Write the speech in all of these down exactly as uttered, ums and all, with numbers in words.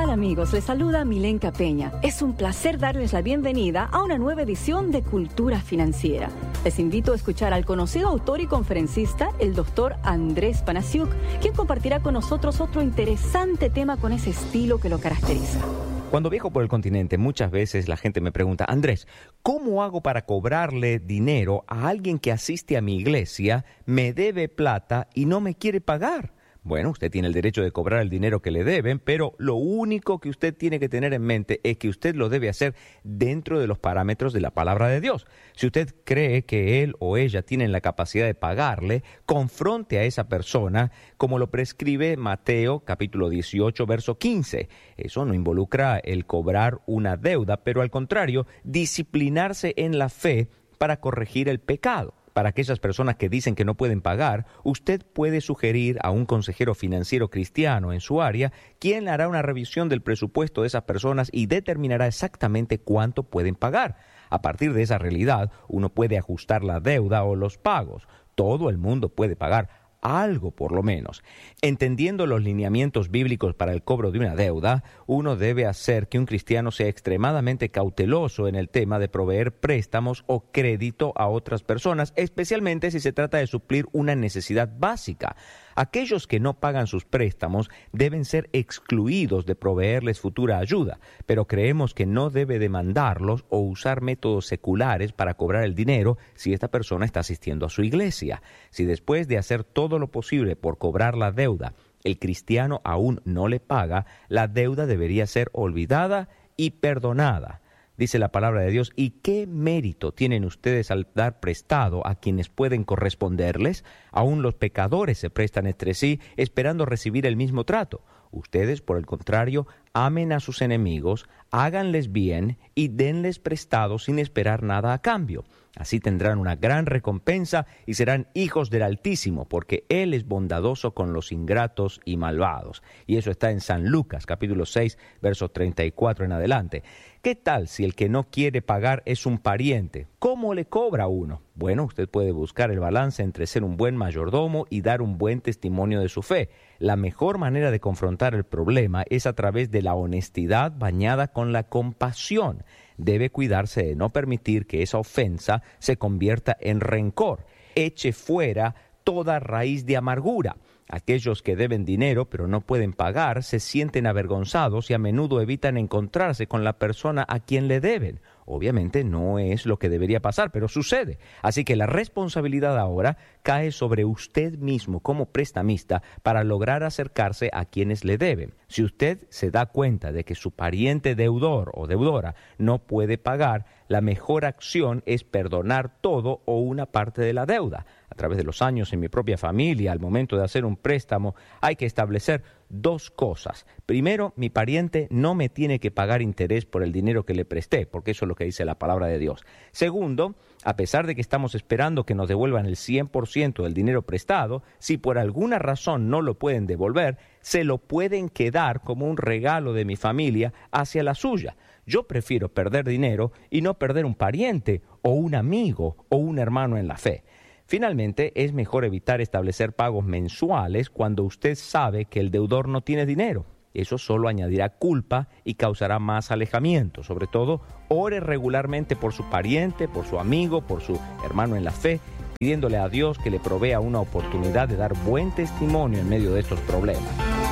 tal amigos? Les saluda Milenka Peña. Es un placer darles la bienvenida a una nueva edición de Cultura Financiera. Les invito a escuchar al conocido autor y conferencista, el doctor Andrés Panasiuk, quien compartirá con nosotros otro interesante tema con ese estilo que lo caracteriza. Cuando viajo por el continente, muchas veces la gente me pregunta, Andrés, ¿cómo hago para cobrarle dinero a alguien que asiste a mi iglesia, me debe plata y no me quiere pagar? Bueno, usted tiene el derecho de cobrar el dinero que le deben, pero lo único que usted tiene que tener en mente es que usted lo debe hacer dentro de los parámetros de la palabra de Dios. Si usted cree que él o ella tienen la capacidad de pagarle, confronte a esa persona como lo prescribe Mateo capítulo dieciocho, verso quince. Eso no involucra el cobrar una deuda, pero al contrario, disciplinarse en la fe para corregir el pecado. Para aquellas personas que dicen que no pueden pagar, usted puede sugerir a un consejero financiero cristiano en su área, quien hará una revisión del presupuesto de esas personas y determinará exactamente cuánto pueden pagar. A partir de esa realidad, uno puede ajustar la deuda o los pagos. Todo el mundo puede pagar algo por lo menos. Entendiendo los lineamientos bíblicos para el cobro de una deuda, uno debe hacer que un cristiano sea extremadamente cauteloso en el tema de proveer préstamos o crédito a otras personas, especialmente si se trata de suplir una necesidad básica. Aquellos que no pagan sus préstamos deben ser excluidos de proveerles futura ayuda, pero creemos que no debe demandarlos o usar métodos seculares para cobrar el dinero si esta persona está asistiendo a su iglesia. Si después de hacer todo lo posible por cobrar la deuda, el cristiano aún no le paga, la deuda debería ser olvidada y perdonada. Dice la palabra de Dios, ¿y qué mérito tienen ustedes al dar prestado a quienes pueden corresponderles? Aún los pecadores se prestan entre sí esperando recibir el mismo trato. Ustedes, por el contrario, amen a sus enemigos, háganles bien y denles prestado sin esperar nada a cambio. Así tendrán una gran recompensa y serán hijos del Altísimo, porque Él es bondadoso con los ingratos y malvados. Y eso está en San Lucas, capítulo seis, versos treinta y cuatro en adelante. ¿Qué tal si el que no quiere pagar es un pariente? ¿Cómo le cobra uno? Bueno, usted puede buscar el balance entre ser un buen mayordomo y dar un buen testimonio de su fe. La mejor manera de confrontar el problema es a través de la honestidad bañada con la compasión. Debe cuidarse de no permitir que esa ofensa se convierta en rencor. Eche fuera toda raíz de amargura. Aquellos que deben dinero pero no pueden pagar se sienten avergonzados y a menudo evitan encontrarse con la persona a quien le deben. Obviamente no es lo que debería pasar, pero sucede. Así que la responsabilidad ahora cae sobre usted mismo como prestamista para lograr acercarse a quienes le deben. Si usted se da cuenta de que su pariente deudor o deudora no puede pagar, la mejor acción es perdonar todo o una parte de la deuda. A través de los años en mi propia familia, al momento de hacer un préstamo, hay que establecer dos cosas. Primero, mi pariente no me tiene que pagar interés por el dinero que le presté, porque eso es lo que dice la palabra de Dios. Segundo, a pesar de que estamos esperando que nos devuelvan el cien por ciento del dinero prestado, si por alguna razón no lo pueden devolver, se lo pueden quedar como un regalo de mi familia hacia la suya. Yo prefiero perder dinero y no perder un pariente o un amigo o un hermano en la fe. Finalmente, es mejor evitar establecer pagos mensuales cuando usted sabe que el deudor no tiene dinero. Eso solo añadirá culpa y causará más alejamiento. Sobre todo, ore regularmente por su pariente, por su amigo, por su hermano en la fe, pidiéndole a Dios que le provea una oportunidad de dar buen testimonio en medio de estos problemas.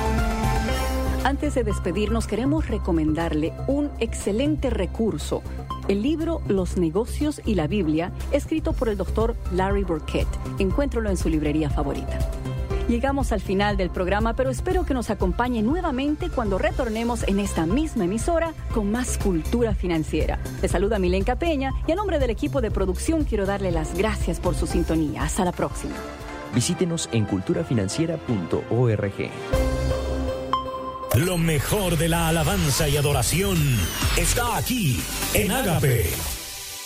Antes de despedirnos, queremos recomendarle un excelente recurso. El libro Los negocios y la Biblia, escrito por el doctor Larry Burkett. Encuéntralo en su librería favorita. Llegamos al final del programa, pero espero que nos acompañe nuevamente cuando retornemos en esta misma emisora con más cultura financiera. Le saluda Milenka Peña y a nombre del equipo de producción quiero darle las gracias por su sintonía. Hasta la próxima. Visítenos en cultura financiera punto org. Lo mejor de la alabanza y adoración está aquí en Ágape.